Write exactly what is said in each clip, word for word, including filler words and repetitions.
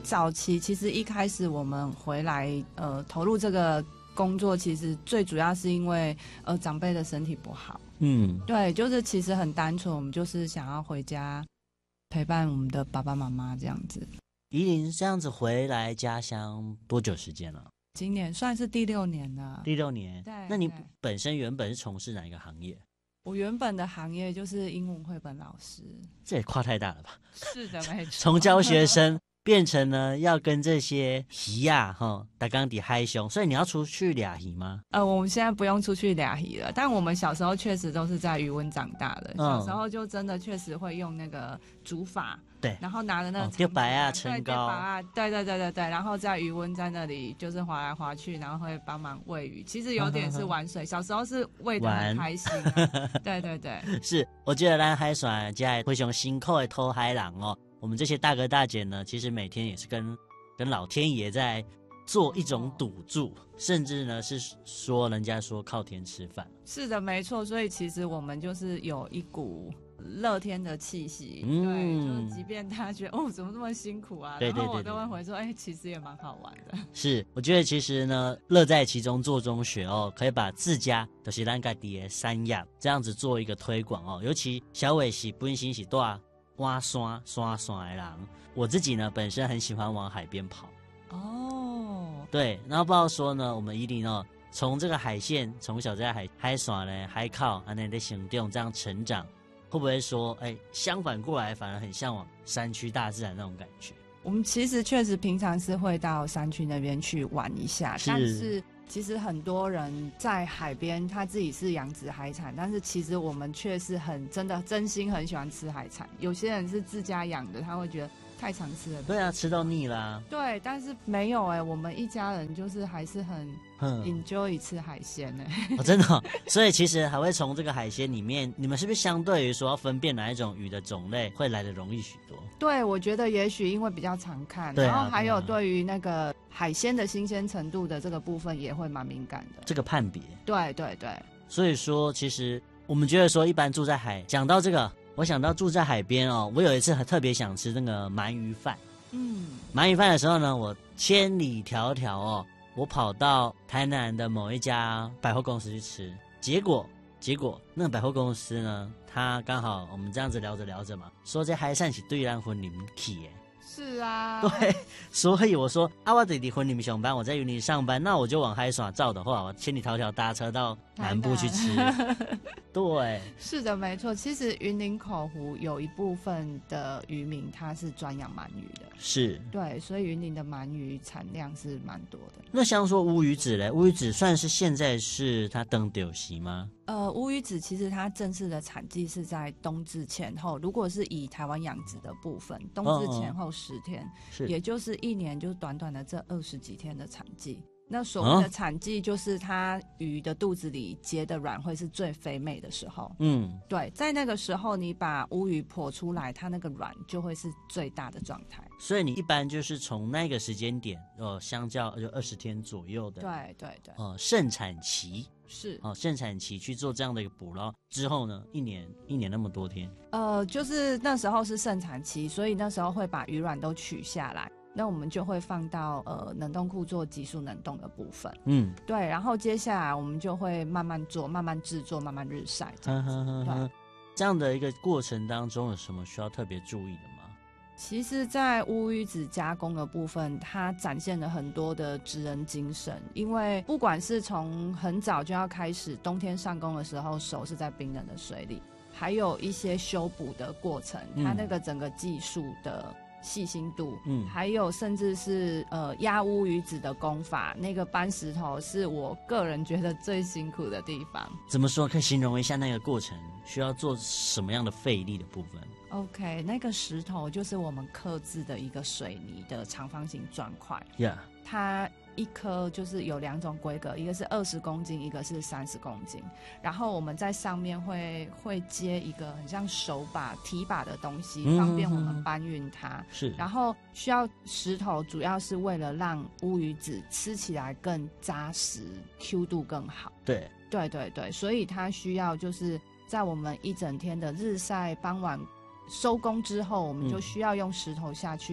早期其实一开始我们回来呃投入这个工作，其实最主要是因为呃长辈的身体不好。嗯，对，就是其实很单纯，我们就是想要回家陪伴我们的爸爸妈妈这样子。 宜玲这样子回来家乡多久时间了？ 今年算是第六年了。 第六年。 对。 那你本身原本是从事哪一个行业？ 我原本的行业就是英文绘本老师。 这也跨太大了吧？ 是的，没错。 从教学生变成呢要跟这些鱼啊哈打钢底嗨熊，所以你要出去俩鱼吗？ 呃，我们现在不用出去俩鱼了，但我们小时候确实都是在渔温长大的。嗯、小时候就真的确实会用那个竹筏，对，然后拿着那个丢白啊、撑高啊，对对对对对，然后在渔温在那里就是划来划去，然后会帮忙喂鱼，其实有点是玩水。小时候是喂得很开心、啊，对对对， 是。我觉得咱海船家灰熊辛苦的偷海狼哦。我们这些大哥大姐呢，其实每天也是跟跟老天爷在做一种赌注，甚至呢是说人家说靠天吃饭。是的，没错。所以其实我们就是有一股乐天的气息，嗯、对，就即便他觉得哦怎么这么辛苦啊， 对对对对， 然后我都会回说，哎、欸，其实也蛮好玩的。 是，我觉得其实呢，乐在其中做中学哦，可以把自家就是咱家己的山野这样子做一个推广哦，尤其小伟是本身是大挖山山山的人，我自己呢本身很喜欢往海边跑哦，对，然后不知道说呢，我们宜玲哦，从这个海线从小在海海山呢海靠安内的行动这样成长，会不会说哎相反过来反而很向往山区大自然那种感觉？ 我们其实确实平常是会到山区那边去玩一下， 是但是其实很多人在海边他自己是养殖海产，但是其实我们却是很真的真心很喜欢吃海产。有些人是自家养的，他会觉得太常吃了， 对啊，吃到腻啦。 对，但是没有哎、欸，我们一家人就是还是很 enjoy 吃海鲜呢、欸。 哦，真的、哦，所以其实还会从这个海鲜里面，你们是不是相对于说要分辨哪一种鱼的种类会来得容易许多？ 对，我觉得也许因为比较常看， 对啊、 然后还有对于那个海鲜的新鲜程度的这个部分也会蛮敏感的。 这个判别， 对对对。 所以说，其实我们觉得说，一般住在海，讲到这个，我想到住在海边哦，我有一次很特别想吃那个鳗鱼饭。嗯，鳗鱼饭的时候呢，我千里迢迢哦，我跑到台南的某一家百货公司去吃，结果结果那个百货公司呢，他刚好我们这样子聊着聊着嘛，说这海产是对咱婚礼去耶。 是啊， 对，所以我说啊，我在离婚里面上班，我在云林上班，那我就往海耍照的话，我千里迢迢搭车到南部去吃。对， 是的，没错。其实云林口湖有一部分的渔民他是专养鳗鱼的， 是， 对，所以云林的鳗鱼产量是蛮多的。 那像说乌鱼子嘞，乌鱼子算是现在是它登丢席吗？ 呃，乌鱼子其实它正式的产季是在冬至前后，如果是以台湾养殖的部分，冬至前后十天，哦哦也就是一年就是短短的这二十几天的产季。那所谓的产季就是它鱼的肚子里结的卵会是最肥美的时候。嗯，对，在那个时候你把乌鱼剖出来，它那个卵就会是最大的状态。 所以你一般就是从那个时间点，呃，相较就二十天左右的， 对对对， 呃，盛产期是哦、呃，盛产期去做这样的一个捕捞之后呢，一年一年那么多天， 呃，就是那时候是盛产期，所以那时候会把鱼卵都取下来。那我们就会放到呃冷冻库做急速冷冻的部分，嗯，对，然后接下来我们就会慢慢做、慢慢制作、慢慢日晒这样子。呵呵呵对， 这样的一个过程当中有什么需要特别注意的吗？ 其实在乌鱼子加工的部分，它展现了很多的职人精神，因为不管是从很早就要开始，冬天上工的时候手是在冰冷的水里，还有一些修补的过程，它那个整个技术的细心度，嗯，还有甚至是呃压乌鱼子的功法，那个搬石头是我个人觉得最辛苦的地方。 怎么说？可以形容一下那个过程需要做什么样的费力的部分？ OK， 那个石头就是我们刻制的一个水泥的长方形砖块， Yeah， 它一颗就是有两种规格，一个是二十公斤，一个是三十公斤。然后我们在上面会会接一个很像手把提把的东西，嗯、方便我们搬运它。 是， 然后需要石头，主要是为了让乌鱼子吃起来更扎实 ，Q 度更好。 对， 对对对，所以它需要就是在我们一整天的日晒，傍晚收工之后，我们就需要用石头下去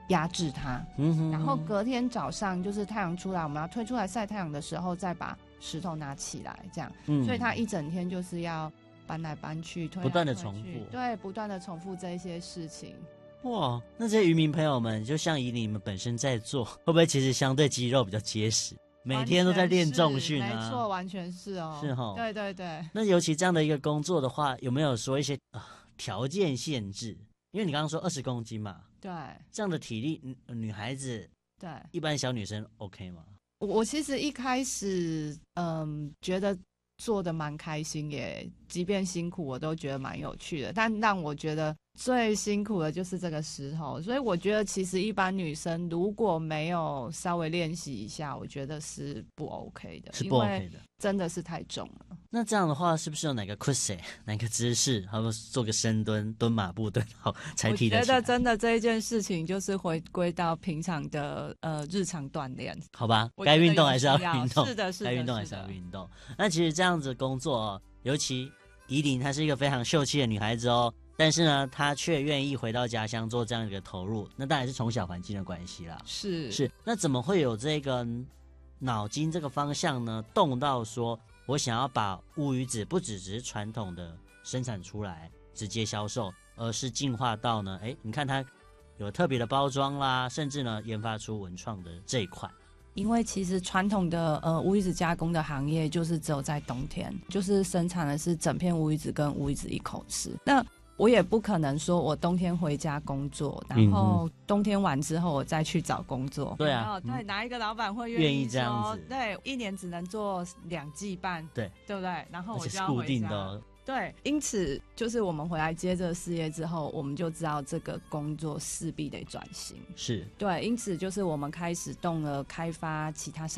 压制它， 嗯哼， 然后隔天早上就是太阳出来，我们要推出来晒太阳的时候，再把石头拿起来，这样。嗯，所以它一整天就是要搬来搬去，推来推去， 不断的重复， 对，不断的重复这一些事情。 哇，那这些渔民朋友们，就像以你们本身在做，会不会其实相对肌肉比较结实？每天都在练重训啊？ 没错，完全是哦， 是齁， 对对对。 那尤其这样的一个工作的话，有没有说一些呃条件限制？因为你刚刚说二十公斤嘛， 对， 这样的体力，女孩子， 对， 一般小女生 OK 吗？ 我我其实一开始，嗯，觉得做的蛮开心耶，即便辛苦，我都觉得蛮有趣的。但让我觉得最辛苦的就是这个石头，所以我觉得其实一般女生如果没有稍微练习一下，我觉得是不 OK 的， 是不 OK 的， 真的是太重了。 那这样的话，是不是有哪个 quiz 哪个姿势，还有做个深蹲、蹲马步蹲好才提得起来？ 我觉得真的这一件事情就是回归到平常的呃日常锻炼， 好吧？该运动还是要运动， 是的，是的， 该运动还是要运动。那其实这样子工作哦，尤其宜琳她是一个非常秀气的女孩子哦，但是呢，她却愿意回到家乡做这样一个投入，那当然是从小环境的关系啦。 是是，那怎么会有这个脑筋这个方向呢？动到说我想要把乌鱼子不只是传统的生产出来直接销售，而是进化到呢，哎，你看它有特别的包装啦，甚至呢研发出文创的这一块。 因为其实传统的呃乌鱼子加工的行业就是只有在冬天，就是生产的是整片乌鱼子跟乌鱼子一口吃。那我也不可能说我冬天回家工作，然后冬天完之后我再去找工作。 对啊， 对，哪一个老板会愿意意这样子？ 对，一年只能做两季半， 对， 对不对？然后我就要而且是固定的哦。 对，因此就是我们回来接这个事业之后，我们就知道这个工作势必得转型。 是， 对，因此就是我们开始动了开发其他